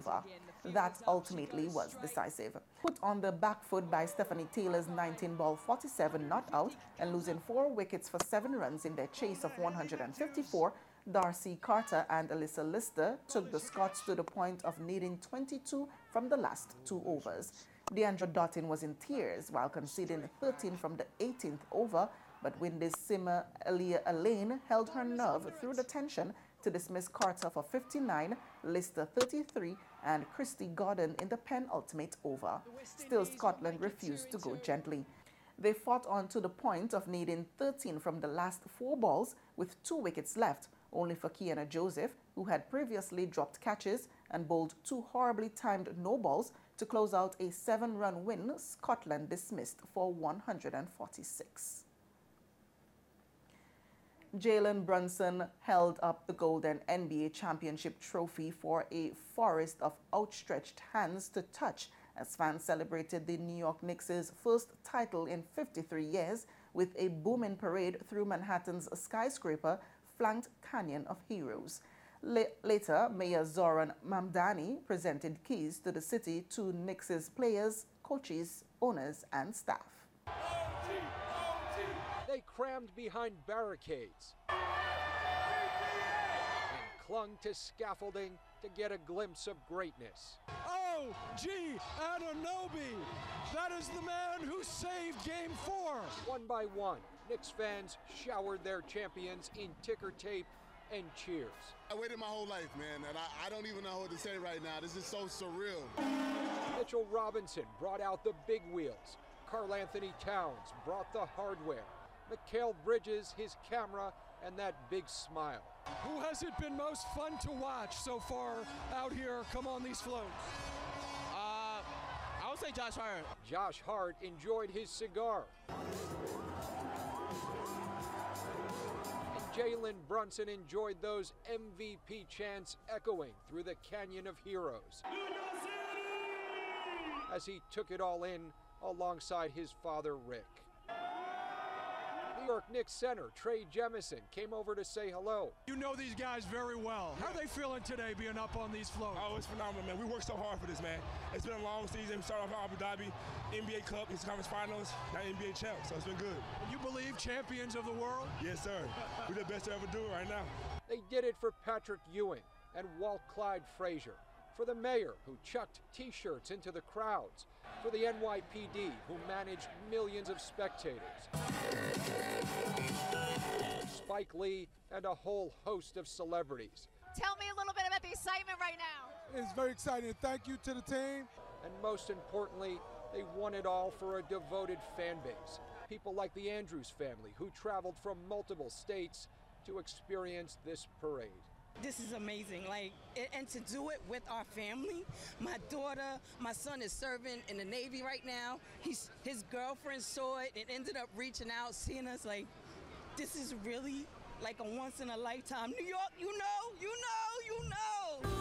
over. That ultimately was decisive. Put on the back foot by Stephanie Taylor's 19-ball 47 not out and losing 4 wickets for 7 runs in their chase of 154, Darcy Carter and Alyssa Lister took the Scots to the point of needing 22 from the last 2 overs. Deandra Dottin was in tears while conceding 13 from the 18th over, but Windies simmer Aaliyah Alain held her nerve through the tension to dismiss Carter for 59, Lister 33, and Christy Gordon in the penultimate over. Still, Scotland refused to go gently. They fought on to the point of needing 13 from the last 4 balls with 2 wickets left, only for Kiana Joseph, who had previously dropped catches and bowled 2 horribly timed no-balls, to close out a 7-run win Scotland dismissed for 146. Jalen Brunson held up the Golden NBA Championship trophy for a forest of outstretched hands to touch as fans celebrated the New York Knicks' first title in 53 years with a booming parade through Manhattan's skyscraper flanked Canyon of Heroes. Later, Mayor Zoran Mamdani presented keys to the city to Knicks' players, coaches, owners, and staff. They crammed behind barricades and clung to scaffolding to get a glimpse of greatness. O.G. Anunoby, that is the man who saved Game 4. One by one, Knicks fans showered their champions in ticker tape and cheers. I waited my whole life, man, and I don't even know what to say right now. This is so surreal. Mitchell Robinson brought out the big wheels. Karl Anthony Towns brought the hardware. Mikal Bridges, his camera, and that big smile. Who has it been most fun to watch so far out here come on these floats? I would say Josh Hart. Josh Hart enjoyed his cigar. Jalen Brunson enjoyed those MVP chants echoing through the Canyon of Heroes as he took it all in alongside his father, Rick. New York Knicks center Trey Jemison came over to say hello. You know these guys very well. How are they feeling today being up on these floats? Oh, it's phenomenal, man. We worked so hard for this, man. It's been a long season. We started off in Abu Dhabi, NBA Cup, Eastern Conference Finals, now NBA champs, so it's been good. You believe champions of the world? Yes, sir. We're the best to ever do it right now. They did it for Patrick Ewing and Walt Clyde Frazier, for the mayor who chucked T-shirts into the crowds, for the NYPD who managed millions of spectators, Spike Lee, and a whole host of celebrities. Tell me a little bit about the excitement right now. It's very exciting. Thank you to the team. And most importantly, they won it all for a devoted fan base. People like the Andrews family who traveled from multiple states to experience this parade. This is amazing, and to do it with our family. My son is serving in the Navy right now. His girlfriend saw it and ended up reaching out, seeing us. This is really like a once in a lifetime. New York, you know.